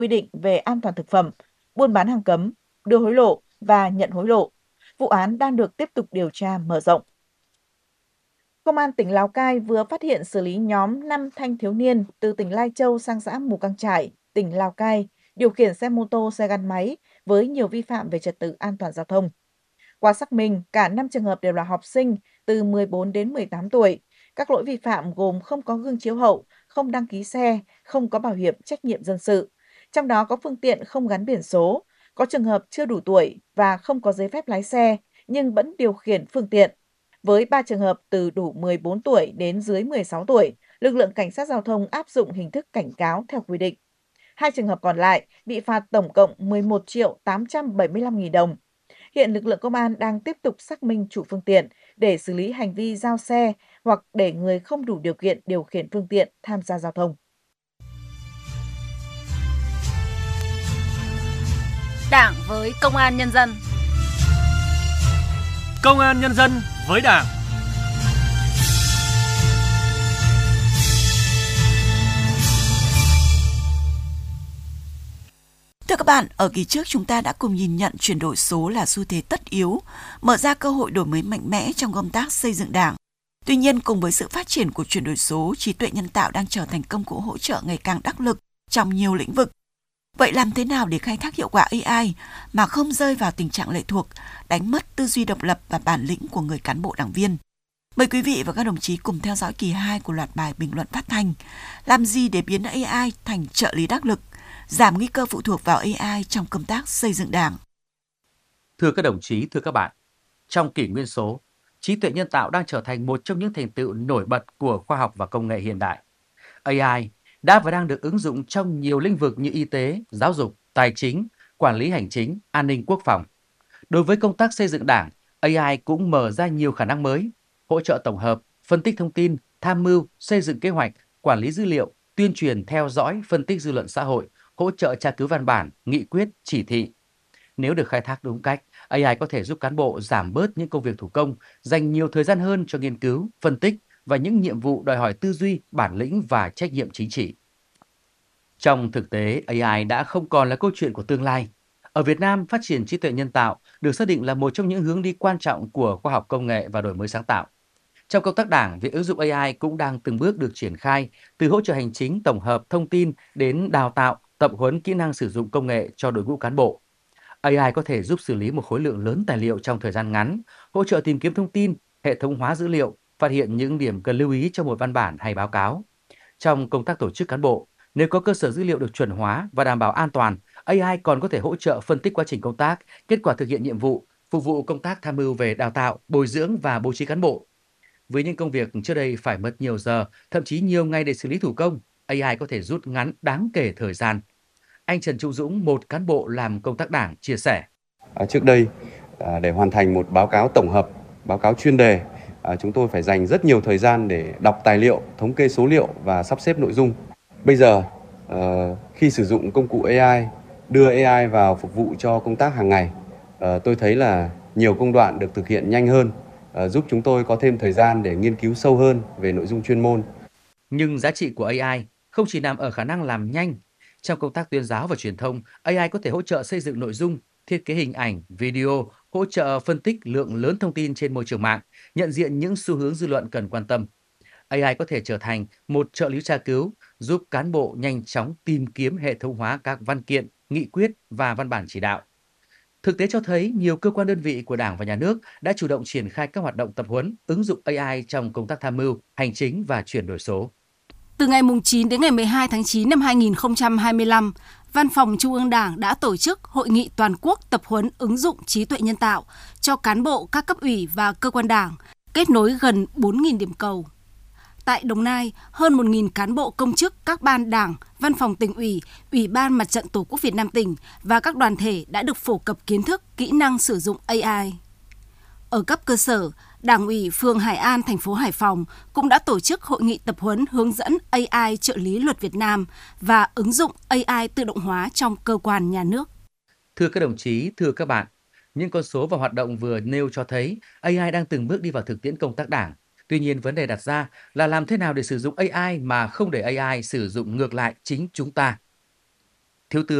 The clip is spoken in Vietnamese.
quy định về an toàn thực phẩm, buôn bán hàng cấm, đưa hối lộ và nhận hối lộ. Vụ án đang được tiếp tục điều tra mở rộng. Công an tỉnh Lào Cai vừa phát hiện xử lý nhóm 5 thanh thiếu niên từ tỉnh Lai Châu sang xã Mù Căng Chải, tỉnh Lào Cai, điều khiển xe mô tô, xe gắn máy với nhiều vi phạm về trật tự an toàn giao thông. Qua xác minh, cả 5 trường hợp đều là học sinh từ 14 đến 18 tuổi. Các lỗi vi phạm gồm không có gương chiếu hậu, không đăng ký xe, không có bảo hiểm trách nhiệm dân sự. Trong đó có phương tiện không gắn biển số, có trường hợp chưa đủ tuổi và không có giấy phép lái xe nhưng vẫn điều khiển phương tiện. Với 3 trường hợp từ đủ 14 tuổi đến dưới 16 tuổi, lực lượng cảnh sát giao thông áp dụng hình thức cảnh cáo theo quy định. 2 trường hợp còn lại bị phạt tổng cộng 11 triệu 875 nghìn đồng. Hiện lực lượng công an đang tiếp tục xác minh chủ phương tiện để xử lý hành vi giao xe hoặc để người không đủ điều kiện điều khiển phương tiện tham gia giao thông. Đảng với công an nhân dân. Công an nhân dân với Đảng. Thưa các bạn, ở kỳ trước chúng ta đã cùng nhìn nhận chuyển đổi số là xu thế tất yếu, mở ra cơ hội đổi mới mạnh mẽ trong công tác xây dựng Đảng. Tuy nhiên, cùng với sự phát triển của chuyển đổi số, trí tuệ nhân tạo đang trở thành công cụ hỗ trợ ngày càng đắc lực trong nhiều lĩnh vực. Vậy làm thế nào để khai thác hiệu quả AI mà không rơi vào tình trạng lệ thuộc, đánh mất tư duy độc lập và bản lĩnh của người cán bộ đảng viên? Mời quý vị và các đồng chí cùng theo dõi kỳ 2 của loạt bài bình luận phát thanh Làm gì để biến AI thành trợ lý đắc lực, giảm nguy cơ phụ thuộc vào AI trong công tác xây dựng Đảng. Thưa các đồng chí, thưa các bạn, trong kỷ nguyên số, trí tuệ nhân tạo đang trở thành một trong những thành tựu nổi bật của khoa học và công nghệ hiện đại. AI đã và đang được ứng dụng trong nhiều lĩnh vực như y tế, giáo dục, tài chính, quản lý hành chính, an ninh quốc phòng. Đối với công tác xây dựng Đảng, AI cũng mở ra nhiều khả năng mới, hỗ trợ tổng hợp, phân tích thông tin, tham mưu, xây dựng kế hoạch, quản lý dữ liệu, tuyên truyền, theo dõi, phân tích dư luận xã hội, hỗ trợ tra cứu văn bản, nghị quyết, chỉ thị. Nếu được khai thác đúng cách, AI có thể giúp cán bộ giảm bớt những công việc thủ công, dành nhiều thời gian hơn cho nghiên cứu, phân tích và những nhiệm vụ đòi hỏi tư duy, bản lĩnh và trách nhiệm chính trị. Trong thực tế, AI đã không còn là câu chuyện của tương lai. Ở Việt Nam, phát triển trí tuệ nhân tạo được xác định là một trong những hướng đi quan trọng của khoa học công nghệ và đổi mới sáng tạo. Trong công tác Đảng, việc ứng dụng AI cũng đang từng bước được triển khai, từ hỗ trợ hành chính tổng hợp thông tin đến đào tạo, tập huấn kỹ năng sử dụng công nghệ cho đội ngũ cán bộ. AI có thể giúp xử lý một khối lượng lớn tài liệu trong thời gian ngắn, hỗ trợ tìm kiếm thông tin, hệ thống hóa dữ liệu, phát hiện những điểm cần lưu ý trong một văn bản hay báo cáo. Trong công tác tổ chức cán bộ, nếu có cơ sở dữ liệu được chuẩn hóa và đảm bảo an toàn, AI còn có thể hỗ trợ phân tích quá trình công tác, kết quả thực hiện nhiệm vụ, phục vụ công tác tham mưu về đào tạo, bồi dưỡng và bố trí cán bộ. Với những công việc trước đây phải mất nhiều giờ, thậm chí nhiều ngày để xử lý thủ công, AI có thể rút ngắn đáng kể thời gian. Anh Trần Trung Dũng, một cán bộ làm công tác Đảng, chia sẻ. Trước đây, để hoàn thành một báo cáo tổng hợp, báo cáo chuyên đề, chúng tôi phải dành rất nhiều thời gian để đọc tài liệu, thống kê số liệu và sắp xếp nội dung. Bây giờ, khi sử dụng công cụ AI, đưa AI vào phục vụ cho công tác hàng ngày, tôi thấy là nhiều công đoạn được thực hiện nhanh hơn, giúp chúng tôi có thêm thời gian để nghiên cứu sâu hơn về nội dung chuyên môn. Nhưng giá trị của AI không chỉ nằm ở khả năng làm nhanh. Trong công tác tuyên giáo và truyền thông, AI có thể hỗ trợ xây dựng nội dung, thiết kế hình ảnh, video, hỗ trợ phân tích lượng lớn thông tin trên môi trường mạng, nhận diện những xu hướng dư luận cần quan tâm. AI có thể trở thành một trợ lý tra cứu, giúp cán bộ nhanh chóng tìm kiếm hệ thống hóa các văn kiện, nghị quyết và văn bản chỉ đạo. Thực tế cho thấy nhiều cơ quan đơn vị của Đảng và Nhà nước đã chủ động triển khai các hoạt động tập huấn, ứng dụng AI trong công tác tham mưu, hành chính và chuyển đổi số. Từ ngày 9 đến ngày 12 tháng 9 năm 2025, Văn phòng Trung ương Đảng đã tổ chức Hội nghị toàn quốc tập huấn ứng dụng trí tuệ nhân tạo cho cán bộ các cấp ủy và cơ quan Đảng, kết nối gần 4.000 điểm cầu. Tại Đồng Nai, hơn 1.000 cán bộ công chức các ban Đảng, Văn phòng Tỉnh ủy, Ủy ban Mặt trận Tổ quốc Việt Nam tỉnh và các đoàn thể đã được phổ cập kiến thức, kỹ năng sử dụng AI. Ở cấp cơ sở, Đảng ủy phường Hải An, thành phố Hải Phòng cũng đã tổ chức hội nghị tập huấn hướng dẫn AI trợ lý luật Việt Nam và ứng dụng AI tự động hóa trong cơ quan nhà nước. Thưa các đồng chí, thưa các bạn, những con số và hoạt động vừa nêu cho thấy AI đang từng bước đi vào thực tiễn công tác Đảng. Tuy nhiên, vấn đề đặt ra là làm thế nào để sử dụng AI mà không để AI sử dụng ngược lại chính chúng ta. Thiếu tướng